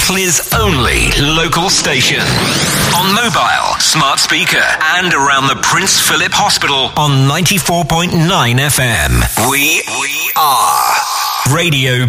Hinckley's only local station. On mobile, smart speaker, and around the Prince Philip Hospital on 94.9 FM. We are Radio